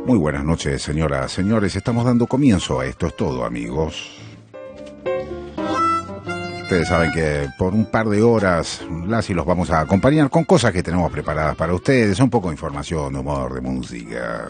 Muy buenas noches, señoras, señores. Estamos dando comienzo a Esto es Todo, amigos. Ustedes saben que por un par de horas los vamos a acompañar con cosas que tenemos preparadas para ustedes. Un poco de información, de humor, de música.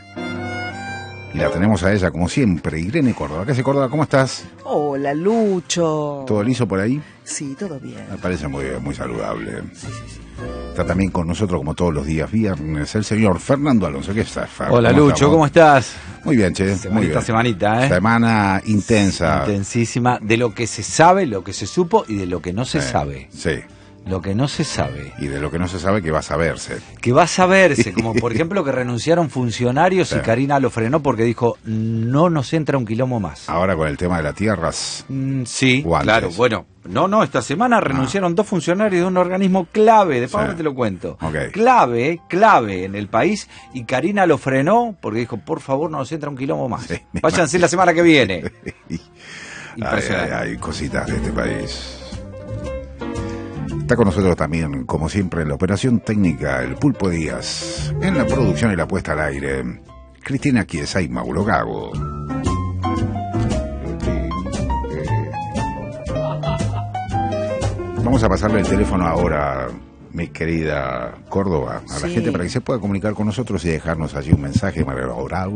Y la tenemos a ella, como siempre, Irene Córdoba. ¿Qué hace, Córdoba? ¿Cómo estás? Hola, Lucho. ¿Todo liso por ahí? Sí, todo bien. Me parece muy saludable. Sí. Está también con nosotros, como todos los días viernes, el señor Fernando Alonso. ¿Qué está, Fer? Hola, Lucho, ¿cómo estás? Muy bien, che. Muy bien. Semanita, ¿eh? Semana intensa. Intensísima, de lo que se sabe, lo que se supo y de lo que no se sabe. Sí. Lo que no se sabe. Y de lo que no se sabe, que va a saberse. Que va a saberse, como por ejemplo que renunciaron funcionarios y Karina lo frenó porque dijo, no nos entra un quilombo más. Ahora con el tema de las tierras. Sí, claro, bueno. No, esta semana renunciaron 2 funcionarios de un organismo clave, después ahora te lo cuento. Okay. Clave en el país, y Karina lo frenó porque dijo, por favor, no nos entra un quilombo más. Sí, váyanse la semana que viene. Impresionante. Hay cositas de este país. Está con nosotros también, como siempre, en la operación técnica, el Pulpo Díaz. En la producción y la puesta al aire, Cristina Chiesa y Mauro Gago. Vamos a pasarle el teléfono ahora, mi querida Córdoba, a la gente para que se pueda comunicar con nosotros y dejarnos allí un mensaje, Mauro.